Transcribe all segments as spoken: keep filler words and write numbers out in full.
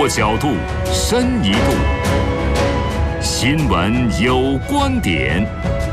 多角度，深一步。新闻有观点。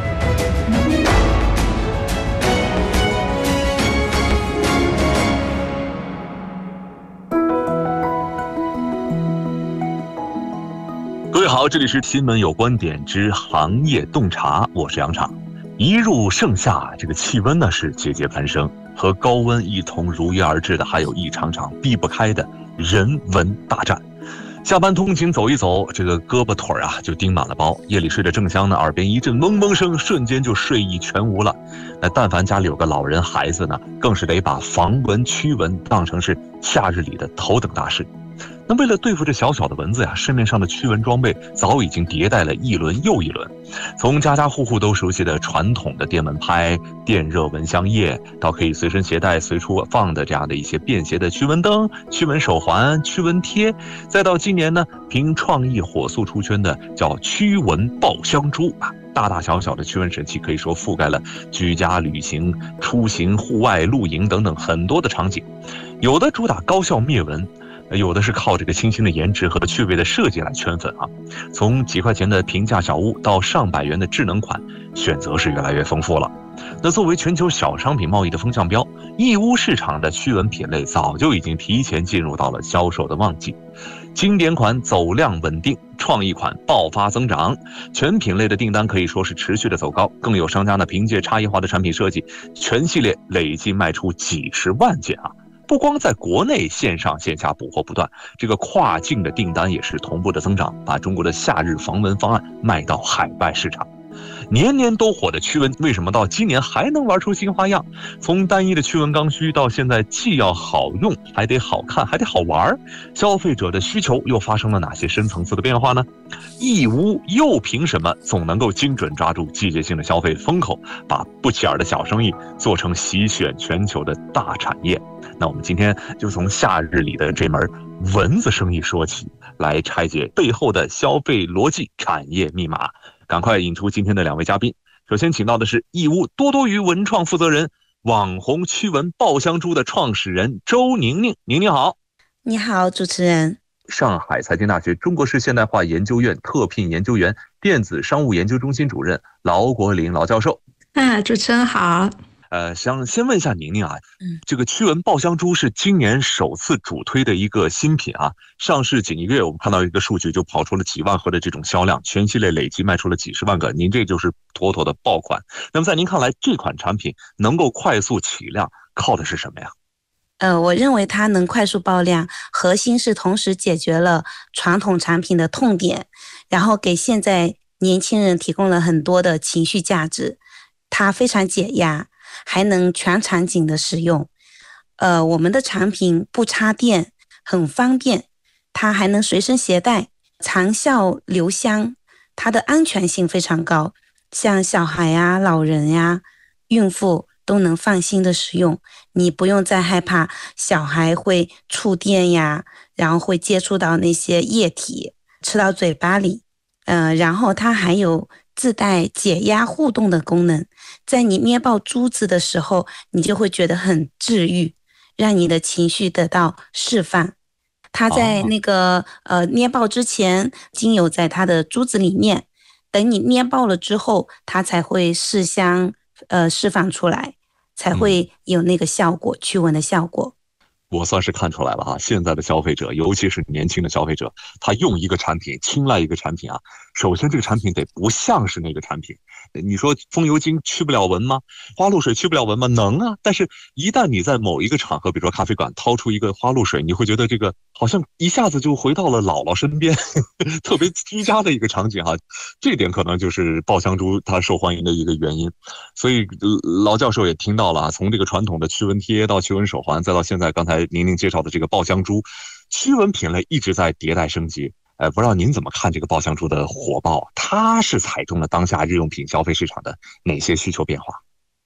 各位好，这里是新闻有观点之行业洞察，我是杨畅。一入盛夏，这个气温呢是节节攀升，和高温一同如约而至的，还有一场场避不开的人文大战。下班通勤走一走，这个胳膊腿啊就叮满了包，夜里睡得正香呢，耳边一阵嗡嗡声，瞬间就睡意全无了。那但凡家里有个老人孩子呢，更是得把防蚊驱蚊当成是夏日里的头等大事。那为了对付这小小的蚊子呀，市面上的驱蚊装备早已经迭代了一轮又一轮，从家家户户都熟悉的传统的电蚊拍、电热蚊香液，到可以随身携带随处放的这样的一些便携的驱蚊灯、驱蚊手环、驱蚊贴，再到今年呢凭创意火速出圈的叫驱蚊爆香珠啊，大大小小的驱蚊神器可以说覆盖了居家、旅行、出行、户外、露营等等很多的场景，有的主打高效灭蚊，有的是靠这个清新的颜值和趣味的设计来圈粉啊。从几块钱的平价小物到上百元的智能款，选择是越来越丰富了。那作为全球小商品贸易的风向标，义乌市场的驱蚊品类早就已经提前进入到了销售的旺季。经典款走量稳定，创意款爆发增长，全品类的订单可以说是持续的走高，更有商家呢凭借差异化的产品设计，全系列累计卖出几十万件啊。不光在国内线上线下补货不断，这个跨境的订单也是同步的增长，把中国的夏日防蚊方案卖到海外市场。年年都火的驱蚊，为什么到今年还能玩出新花样？从单一的驱蚊刚需到现在既要好用，还得好看，还得好玩，消费者的需求又发生了哪些深层次的变化呢？义乌又凭什么总能够精准抓住季节性的消费风口，把不起眼的小生意做成席卷全球的大产业？那我们今天就从夏日里的这门蚊子生意说起，来拆解背后的消费逻辑、产业密码。赶快引出今天的两位嘉宾。首先请到的是义乌多多鱼文创负责人、网红驱蚊爆香珠的创始人周宁宁。宁宁好。 你好，主持人。 上海财经大学中国式现代化研究院特聘研究员、电子商务研究中心主任劳国林劳教授。 啊，主持人好。 呃，想先问一下宁宁啊，嗯，这个驱蚊爆香珠是今年首次主推的一个新品啊，上市仅一个月，我们看到一个数据就跑出了几万盒的这种销量，全系列累计卖出了几十万个，您这就是妥妥的爆款。那么在您看来，这款产品能够快速起量，靠的是什么呀？ 呃，我认为它能快速爆量，核心是同时解决了传统产品的痛点，然后给现在年轻人提供了很多的情绪价值，它非常解压。还能全场景的使用，呃，我们的产品不插电，很方便，它还能随身携带，长效留香，它的安全性非常高，像小孩呀、老人呀、孕妇都能放心的使用，你不用再害怕小孩会触电呀，然后会接触到那些液体，吃到嘴巴里，呃，然后它还有自带解压互动的功能，在你捏爆珠子的时候，你就会觉得很治愈，让你的情绪得到释放。它在那个、哦、呃捏爆之前，精油在它的珠子里面，等你捏爆了之后，它才会释香，呃释放出来，才会有那个效果，驱蚊的效果。 我算是看出来了哈，现在的消费者，尤其是年轻的消费者，他用一个产品，青睐一个产品啊，首先这个产品得不像是那个产品。你说风油精驱不了蚊吗？花露水驱不了蚊吗？能啊，但是一旦你在某一个场合，比如说咖啡馆掏出一个花露水，你会觉得这个好像一下子就回到了姥姥身边，特别居家的一个场景哈。这点可能就是爆香珠它受欢迎的一个原因。所以劳教授也听到了啊，从这个传统的驱蚊贴到驱蚊手环，再到现在刚才宁宁介绍的这个爆香珠，驱蚊品类一直在迭代升级。呃，不知道您怎么看这个爆香珠的火爆？它是踩中了当下日用品消费市场的哪些需求变化？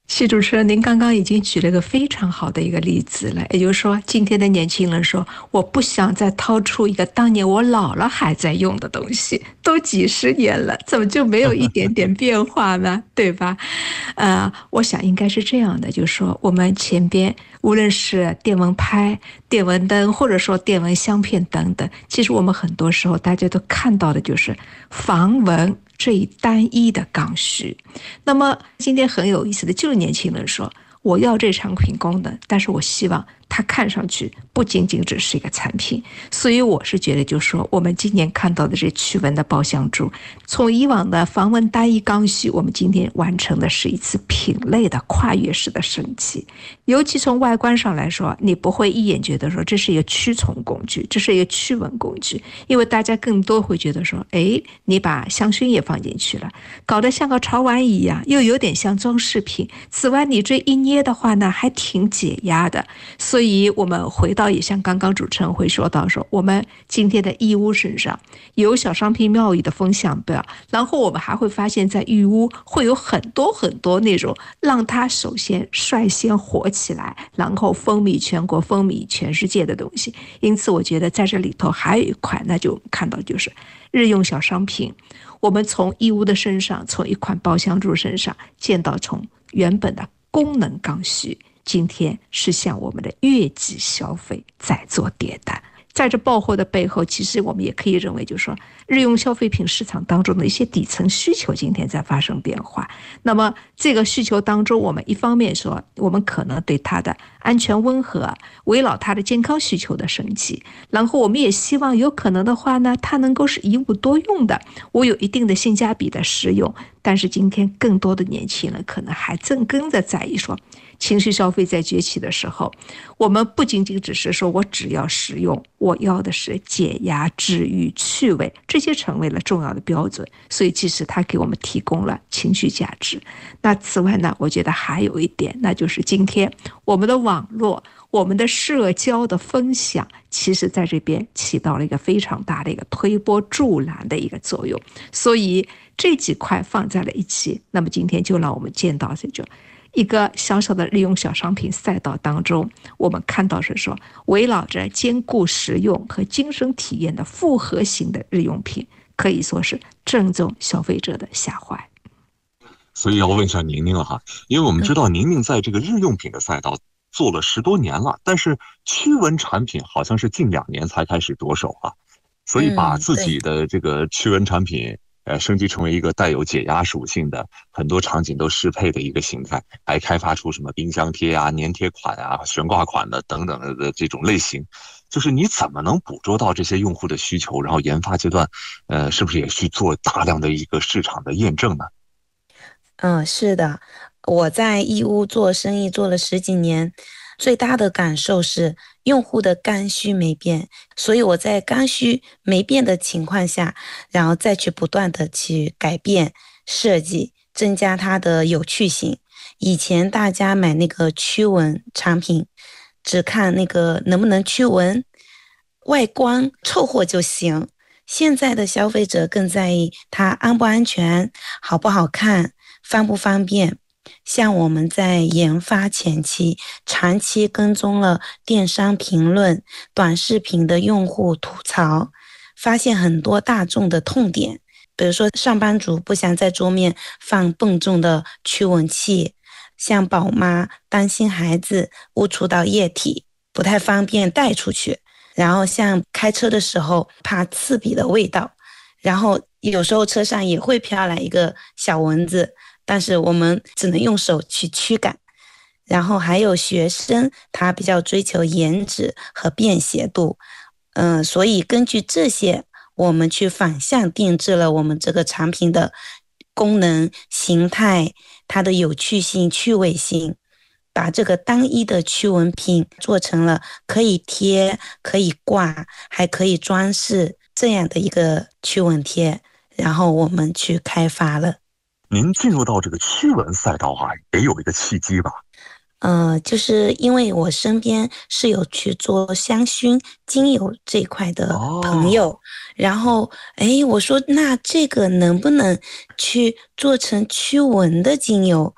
谢主持人，您刚刚已经举了个非常好的一个例子了，也就是说，今天的年轻人说，我不想再掏出一个当年我姥姥还在用的东西，都几十年了，怎么就没有一点点变化呢？对吧？呃，我想应该是这样的，就是说，我们前边无论是电蚊拍、电蚊灯，或者说电蚊香片等等，其实我们很多时候大家都看到的就是防蚊这一单一的刚需。那么今天很有意思的就是年轻人说，我要这产品功能，但是我希望它看上去不仅仅只是一个产品。所以我是觉得，就是说我们今年看到的这驱蚊的包香珠，从以往的防蚊单一刚需，我们今天完成的是一次品类的跨越式的升级。尤其从外观上来说，你不会一眼觉得说这是一个驱虫工具，这是一个驱蚊工具，因为大家更多会觉得说，哎，你把香薰也放进去了，搞得像个潮玩一样，又有点像装饰品。此外，你这一捏的话呢，还挺解压的。所以我们回到也像刚刚主持人会说到说，我们今天的义乌身上有小商品庙宇的风向标，然后我们还会发现在义乌会有很多很多那种让它首先率先火起来，然后风靡全国、风靡全世界的东西。因此我觉得在这里头还有一块，那就看到就是日用小商品，我们从义乌的身上，从一款包香珠身上见到从原本的功能刚需，今天是向我们的月季消费在做迭代。在这爆货的背后，其实我们也可以认为，就是说日用消费品市场当中的一些底层需求今天在发生变化。那么这个需求当中，我们一方面说，我们可能对它的安全温和，围绕它的健康需求的升级，然后我们也希望有可能的话呢，它能够是一物多用的，我有一定的性价比的使用。但是今天更多的年轻人可能还正跟着在意说，情绪消费在崛起的时候，我们不仅仅只是说我只要实用，我要的是解压、治愈、趣味，这些成为了重要的标准。所以其实它给我们提供了情绪价值。那此外呢，我觉得还有一点，那就是今天我们的网络、我们的社交的分享，其实在这边起到了一个非常大的一个推波助澜的一个作用。所以这几块放在了一起，那么今天就让我们见到这种一个小小的利用小商品赛道当中，我们看到是说，围绕着兼顾实用和精神体验的复合型的日用品，可以说是正中消费者的下怀。 所以要问一下宁宁了哈，因为我们知道宁宁在这个日用品的赛道做了十多年了，但是驱蚊产品好像是近两年才开始着手啊，所以把自己的这个驱蚊产品呃，升级成为一个带有解压属性的，很多场景都适配的一个形态，还开发出什么冰箱贴啊、粘贴款啊、悬挂款的等等的这种类型。就是你怎么能捕捉到这些用户的需求，然后研发阶段，呃，是不是也去做大量的一个市场的验证呢？ 嗯，是的，我在义乌做生意做了十几年，最大的感受是用户的刚需没变，所以我在刚需没变的情况下，然后再去不断的去改变设计，增加它的有趣性。以前大家买那个驱蚊产品，只看那个能不能驱蚊，外观凑合就行。现在的消费者更在意它安不安全，好不好看，方不方便。像我们在研发前期长期跟踪了电商评论、短视频的用户吐槽，发现很多大众的痛点，比如说上班族不想在桌面放笨重的驱蚊器，像宝妈担心孩子误触到液体不太方便带出去，然后像开车的时候怕刺鼻的味道，然后有时候车上也会飘来一个小蚊子，但是我们只能用手去驱赶。然后还有学生，他比较追求颜值和便携度，嗯、呃，所以根据这些，我们去反向定制了我们这个产品的功能、形态、它的有趣性、趣味性，把这个单一的驱蚊品做成了可以贴、可以挂、还可以装饰这样的一个驱蚊贴，然后我们去开发了。 您进入到这个驱蚊赛道啊，也有一个契机吧？ 呃，就是因为我身边是有去做香薰精油这一块的朋友，哦、然后哎，我说那这个能不能去做成驱蚊的精油？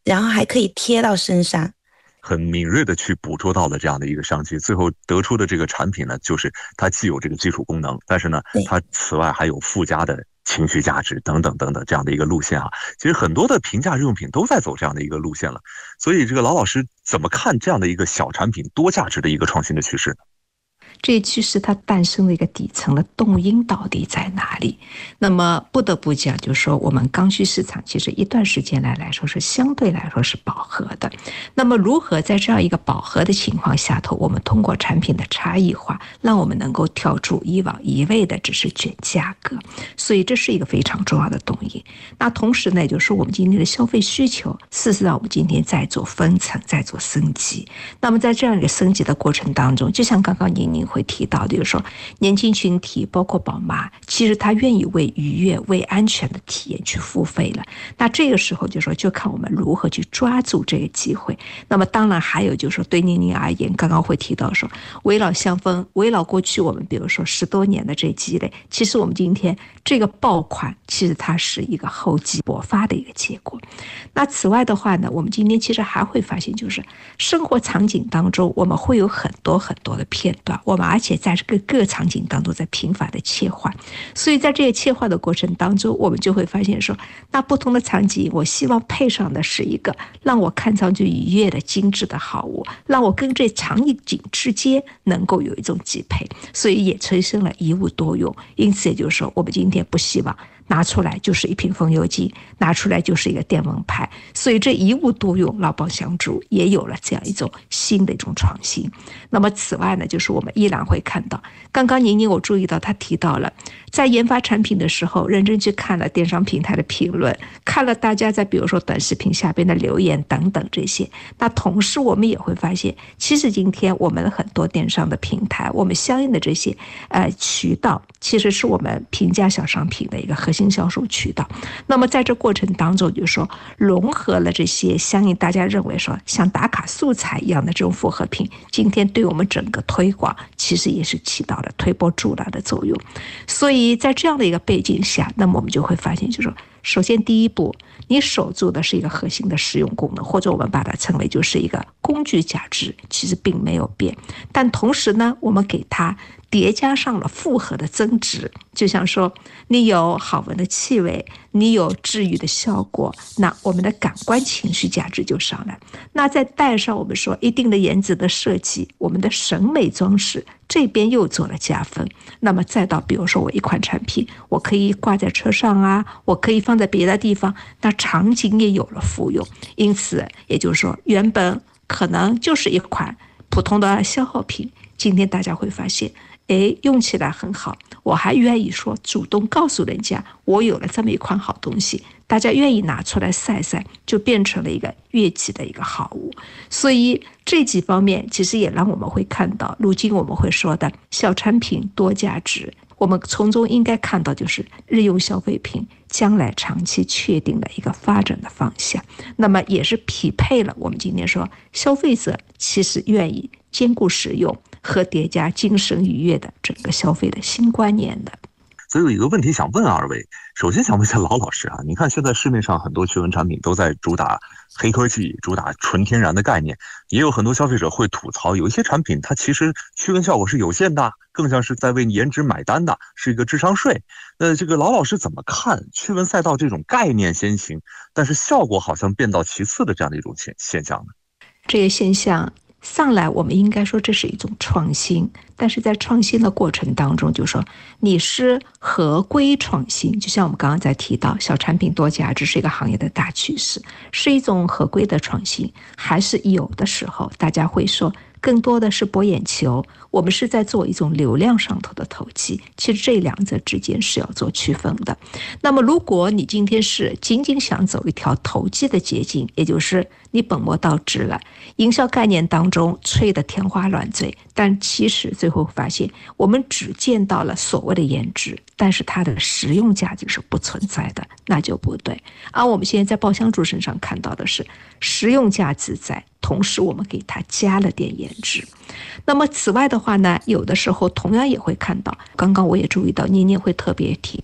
然后还可以贴到身上。 很敏锐的去捕捉到了这样的一个商机，最后得出的这个产品呢，就是它既有这个基础功能，但是呢，它此外还有附加的情绪价值等等等等这样的一个路线啊。其实很多的平价日用品都在走这样的一个路线了，所以这个老老师怎么看这样的一个小产品多价值的一个创新的趋势呢？ 这一趋势它诞生的一个底层的动因到底在哪里？那么不得不讲，就是说我们刚需市场其实一段时间来来说是相对来说是饱和的。那么如何在这样一个饱和的情况下头，我们通过产品的差异化，让我们能够跳出以往一味的只是卷价格？所以这是一个非常重要的动因。那同时呢，也就是我们今天的消费需求，事实上我们今天在做分层，在做升级。那么在这样一个升级的过程当中，就像刚刚您您会提到的，就是说年轻群体包括宝妈，其实他愿意为愉悦、为安全的体验去付费了。那这个时候就说，就看我们如何去抓住这个机会。那么当然还有就是说，对宁宁而言，刚刚会提到说，围绕香氛，围绕过去我们比如说十多年的这积累，其实我们今天这个爆款，其实它是一个厚积薄发的一个结果。那此外的话呢，我们今天其实还会发现，就是生活场景当中，我们会有很多很多的片段，我们而且在这个各场景当中在频繁的切换，所以在这个切换的过程当中，我们就会发现说，那不同的场景，我希望配上的是一个让我看上去愉悦的精致的好物，让我跟这场景之间能够有一种匹配，所以也催生了一物多用。因此也就是说，我们今天不希望拿出来就是一瓶风油精，拿出来就是一个电蚊拍，所以这一物多用，劳保相助也有了这样一种新的一种创新。那么此外呢，就是我们依然会看到，刚刚宁宁我注意到他提到了，在研发产品的时候，认真去看了电商平台的评论，看了大家在比如说短视频下边的留言等等这些。那同时我们也会发现，其实今天我们的很多电商的平台，我们相应的这些呃渠道，其实是我们平价小商品的一个核心销售渠道。那么在这过程当中，就是说融合了这些相应大家认为说像打卡素材一样的这种复合品，今天对我们整个推广其实也是起到了推波助澜的作用。所以在这样的一个背景下，那么我们就会发现，就是说首先第一步，你守住的是一个核心的实用功能，或者我们把它称为就是一个工具价值，其实并没有变。但同时呢，我们给它叠加上了复合的增值，就像说你有好闻的气味，你有治愈的效果，那我们的感官情绪价值就上来。那再带上我们说一定的颜值的设计，我们的审美装饰这边又做了加分。那么再到比如说我一款产品，我可以挂在车上啊，我可以放在别的地方，那场景也有了复用。因此也就是说，原本可能就是一款普通的消耗品，今天大家会发现，哎，用起来很好，我还愿意说主动告诉人家我有了这么一款好东西，大家愿意拿出来晒晒，就变成了一个悦己的一个好物。所以这几方面其实也让我们会看到，如今我们会说的小产品多价值，我们从中应该看到就是日用消费品将来长期确定的一个发展的方向。那么也是匹配了我们今天说消费者其实愿意兼顾实用和叠加精神愉悦的整个消费的新观念的。 所以有一个问题想问二位，首先想问一下老老师啊，你看现在市面上很多驱蚊产品都在主打黑科技，主打纯天然的概念，也有很多消费者会吐槽，有一些产品它其实驱蚊效果是有限的，更像是在为颜值买单的，是一个智商税。那这个老老师怎么看驱蚊赛道这种概念先行，但是效果好像变到其次的这样的一种现现象呢？ 这些现象上来我们应该说这是一种创新，但是在创新的过程当中，就说你是合规创新，就像我们刚刚在提到小产品多价值是一个行业的大趋势，是一种合规的创新，还是有的时候大家会说更多的是博眼球，我们是在做一种流量上头的投机，其实这两者之间是要做区分的。那么如果你今天是仅仅想走一条投机的捷径，也就是你本末倒置了，营销概念当中吹得天花乱坠，但其实最后发现我们只见到了所谓的颜值，但是它的实用价值是不存在的，那就不对。而我们现在在爆香珠身上看到的是实用价值在，同时我们给它加了点颜值。那么此外的话呢，有的时候同样也会看到，刚刚我也注意到妮妮会特别提到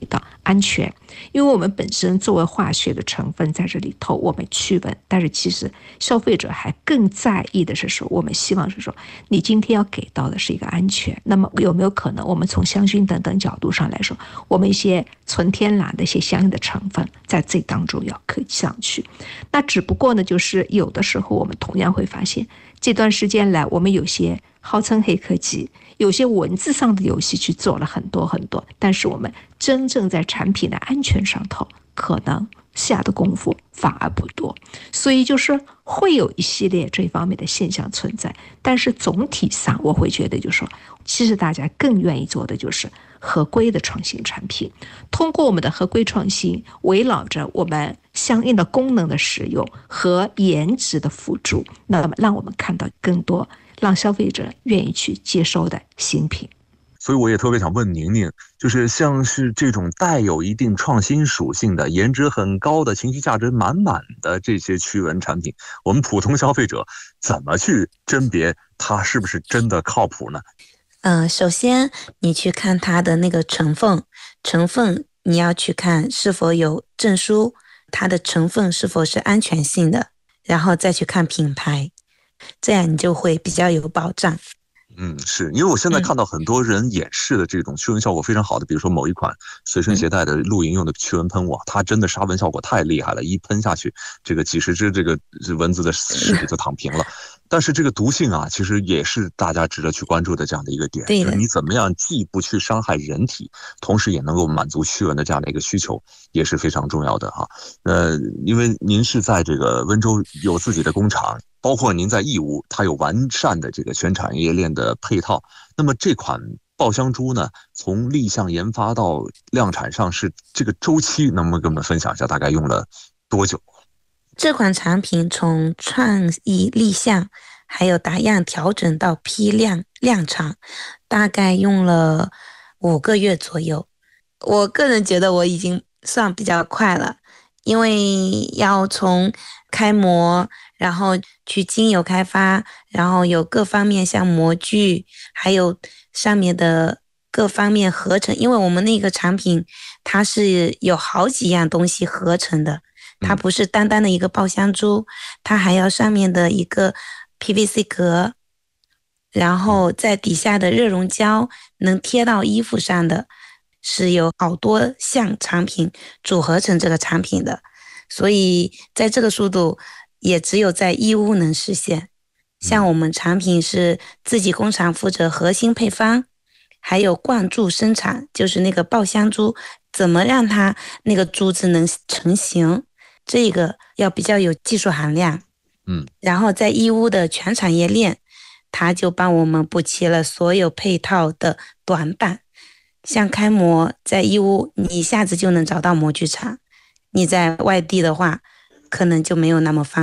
安全，因为我们本身作为化学的成分在这里头，我们驱蚊，但是其实消费者还更在意的是说，我们希望是说，你今天要给到的是一个安全。那么有没有可能，我们从香薰等等角度上来说，我们一些纯天然的一些相应的成分在这当中要刻上去？那只不过呢，就是有的时候我们同样会发现，这段时间来，我们有些号称黑科技，有些文字上的游戏去做了很多很多，但是我们真正在产品的安全上头，可能下的功夫反而不多，所以就是会有一系列这方面的现象存在。但是总体上，我会觉得就是说，其实大家更愿意做的就是合规的创新产品，通过我们的合规创新，围绕着我们相应的功能的使用和颜值的辅助，那么让我们看到更多让消费者愿意去接受的新品。 所以我也特别想问宁宁，就是像是这种带有一定创新属性的、颜值很高的、情绪价值满满的这些驱蚊产品，我们普通消费者怎么去甄别它是不是真的靠谱呢？ 嗯、呃，首先你去看它的那个成分，成分你要去看是否有证书，它的成分是否是安全性的，然后再去看品牌，这样你就会比较有保障。 嗯，是因为我现在看到很多人演示的这种驱蚊效果非常好的，比如说某一款随身携带的露营用的驱蚊喷雾，它真的杀蚊效果太厉害了，一喷下去，这个几十只这个蚊子的尸体就躺平了。但是这个毒性啊，其实也是大家值得去关注的这样的一个点，就是你怎么样既不去伤害人体，同时也能够满足驱蚊的这样的一个需求，也是非常重要的哈。呃，因为您是在这个温州有自己的工厂，包括您在义乌，它有完善的这个全产业链的配套。那么这款爆香珠呢，从立项研发到量产上市这个周期，能不能跟我们分享一下，大概用了多久？ 这款产品从创意立项，还有打样调整到批量量产，大概用了五个月左右。我个人觉得我已经算比较快了，因为要从开模，然后去精油开发，然后有各方面像模具，还有上面的各方面合成，因为我们那个产品它是有好几样东西合成的，它不是单单的一个爆香珠，它还要上面的一个 P V C 壳，然后在底下的热熔胶能贴到衣服上的，是有好多项产品组合成这个产品的，所以在这个速度也只有在义乌能实现。像我们产品是自己工厂负责核心配方，还有灌注生产，就是那个爆香珠怎么让它那个珠子能成型，这个要比较有技术含量。 嗯， 然后在义乌的全产业链，它就帮我们补齐了所有配套的短板。像开模在义乌你一下子就能找到模具厂，你在外地的话可能就没有那么方便。